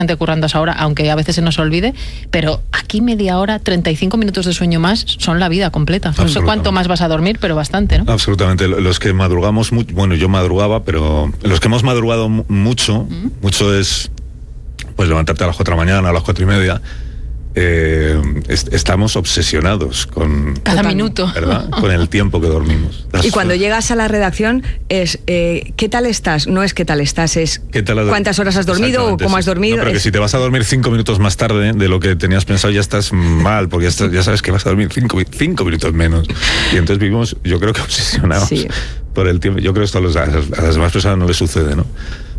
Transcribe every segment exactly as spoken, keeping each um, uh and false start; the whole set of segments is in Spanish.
currando a esa hora, aunque a veces se nos olvide, pero aquí media hora, treinta y cinco minutos de sueño más son la vida completa. No sé cuánto más vas a dormir, pero bastante, ¿no? Absolutamente. Los que madrugamos, mucho, bueno, yo madrugaba, pero los que hemos madrugado mucho, ¿Mm? mucho es pues levantarte a las cuatro de la mañana, a las cuatro y media. Eh, est- estamos obsesionados con cada minuto, ¿verdad? Con el tiempo que dormimos. Y cuando llegas a la redacción es eh, ¿qué tal estás? No es qué tal estás, es ¿Qué tal cuántas horas has dormido o cómo has dormido. No, pero es... que si te vas a dormir cinco minutos más tarde de lo que tenías pensado ya estás mal, porque ya, estás, ya sabes que vas a dormir cinco, cinco minutos menos. Y entonces vivimos, yo creo que obsesionados sí. por el tiempo. Yo creo que esto a, los, a las demás personas no les sucede, ¿no?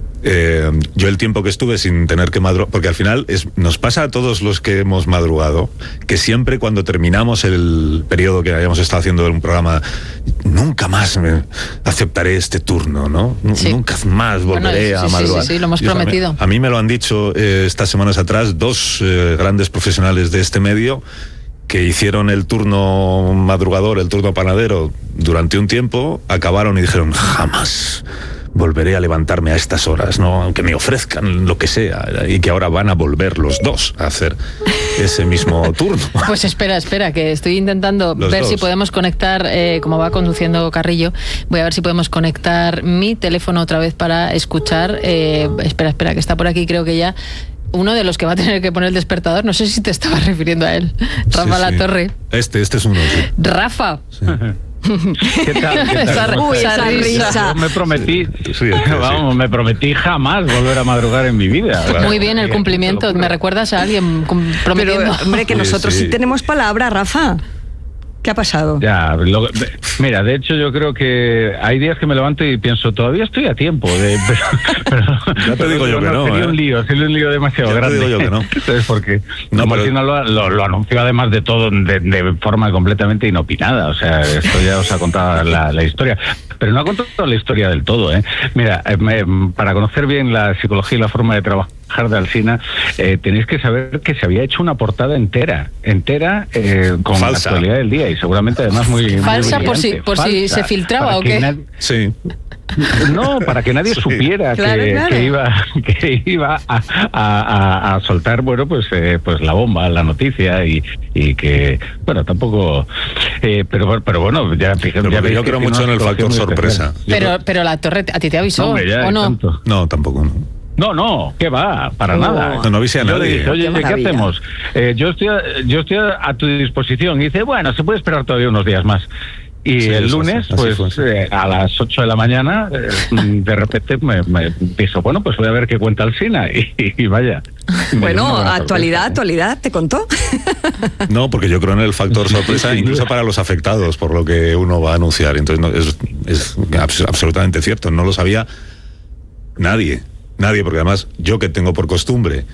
Eh, yo el tiempo que estuve sin tener que madrugar, porque al final es, nos pasa a todos los que hemos madrugado, que siempre cuando terminamos el periodo que hayamos estado haciendo un programa, nunca más me aceptaré este turno, ¿no? Sí. Nunca más volveré bueno, sí, a madrugar. Sí, sí, sí, lo hemos y, prometido. A mí, a mí me lo han dicho eh, estas semanas atrás dos eh, grandes profesionales de este medio que hicieron el turno madrugador, el turno panadero durante un tiempo, acabaron y dijeron, jamás volveré a levantarme a estas horas, ¿no? Aunque me ofrezcan lo que sea, y que ahora van a volver los dos a hacer ese mismo turno. Pues espera, espera, que estoy intentando los ver dos. si podemos conectar, eh, como va conduciendo Carrillo, voy a ver si podemos conectar mi teléfono otra vez para escuchar. Eh, espera, espera, que está por aquí, creo que ya uno de los que va a tener que poner el despertador. No sé si te estabas refiriendo a él, Rafa sí, Latorre. Sí. Este, este es uno. Sí. Rafa. Sí. ¿Qué tal? ¿Qué tal? Esa, Uy, esa risa. Yo me prometí, sí, sí, vamos, sí. me prometí jamás volver a madrugar en mi vida. Claro. Muy bien el cumplimiento. ¿Me recuerdas a alguien prometiendo? Pero, hombre, que nosotros sí, sí. sí tenemos palabra, Rafa. ¿Qué ha pasado? Ya, lo, mira, de hecho yo creo que hay días que me levanto y pienso, todavía estoy a tiempo. De, pero, pero, ya te digo yo que no. Sería ¿eh? un lío, sería un lío demasiado ya grande. Te digo yo que no. Entonces, porque no, como pero... si no lo, lo, lo anunció además de todo de, de forma completamente inopinada. O sea, esto ya os ha contado la, la historia. Pero no ha contado la historia del todo, ¿eh? Mira, eh, para conocer bien la psicología y la forma de trabajar de Alsina, eh, tenéis que saber que se había hecho una portada entera, entera eh, con Falsa. la actualidad del día y seguramente además muy falsa muy por si por Falsa, si se filtraba o qué. Nadie... Sí. No, para que nadie sí. supiera claro, que, claro. que iba que iba a, a, a soltar, bueno, pues eh, pues la bomba, la noticia y, y que, bueno, tampoco, eh, pero pero bueno, ya, pero ya veis yo creo mucho en el factor sorpresa. Pero creo... pero la Torre a ti te avisó, Hombre, ya, ¿o no? Tanto. No, tampoco, no. No, no, ¿qué va? Para oh. nada. No, no avise a nadie. Yo le dije, oye, qué, ¿qué hacemos? Eh, yo estoy a, yo estoy a tu disposición. Y dice, bueno, se puede esperar todavía unos días más. Y sí, el lunes, así, así pues eh, a las ocho de la mañana, eh, de repente me, me pienso, bueno, pues voy a ver qué cuenta Alsina. Y, y vaya. Bueno, actualidad, actualidad, ¿te contó? No, porque yo creo en el factor sorpresa, incluso para los afectados, por lo que uno va a anunciar. Entonces, no, es, es absolutamente cierto. No lo sabía nadie. Nadie, porque además yo que tengo por costumbre,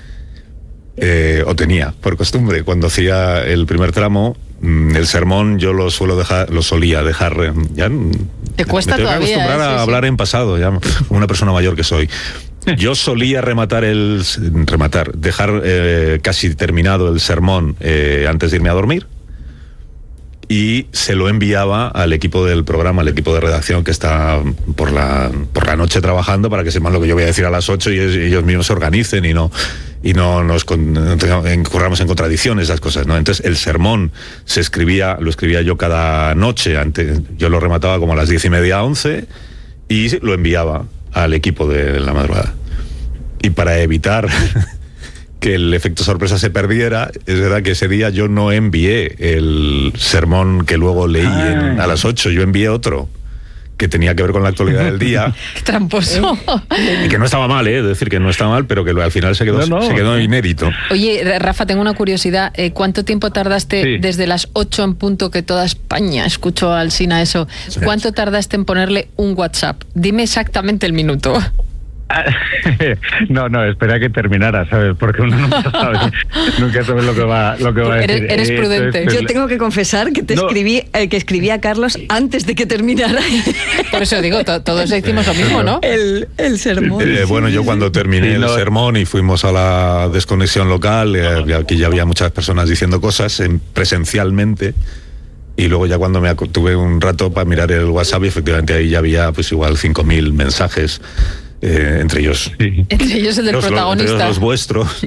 eh, o tenía por costumbre, cuando hacía el primer tramo, mmm, el sermón yo lo suelo dejar, lo solía dejar, ya te cuesta me tengo todavía, que acostumbrar eh, a sí, hablar sí. en pasado, ya como una persona mayor que soy. Yo solía rematar el rematar, dejar eh, casi terminado el sermón eh, antes de irme a dormir. Y se lo enviaba al equipo del programa, al equipo de redacción que está por la por la noche trabajando para que sepan lo que yo voy a decir a las ocho y ellos mismos se organicen y no y no nos incurramos en contradicciones, esas cosas, ¿no? Entonces el sermón se escribía, lo escribía yo cada noche, antes, yo lo remataba como a las diez y media, once y lo enviaba al equipo de la madrugada. Y para evitar que el efecto sorpresa se perdiera, es verdad que ese día yo no envié el sermón que luego leí en, a las ocho, yo envié otro que tenía que ver con la actualidad del día. ¡Qué tramposo! Y que no estaba mal, ¿eh? Es decir, que no está mal, pero que al final se quedó, no, no. Se quedó inédito. Oye, Rafa, tengo una curiosidad. Eh, ¿Cuánto tiempo tardaste sí. desde las ocho en punto que toda España escuchó a Alsina eso? Sí. ¿Cuánto tardaste en ponerle un WhatsApp? Dime exactamente el minuto. No, no, espera a que terminara, ¿sabes? Porque uno nunca sabe, nunca sabe lo que va, lo que va a decir. Eres, eres prudente. Entonces, yo tengo que confesar que te no. escribí, eh, que escribí a Carlos antes de que terminara. Por eso digo, to- todos hicimos lo mismo, ¿no? El, el sermón. Eh, bueno, yo cuando terminé sí, no. el sermón y fuimos a la desconexión local, eh, aquí ya había muchas personas diciendo cosas en, presencialmente. Y luego ya cuando me tuve un rato para mirar el WhatsApp y efectivamente ahí ya había pues igual cinco mil mensajes Eh, entre ellos. Sí. Entre ellos el del los, protagonista. Entre ellos los vuestros.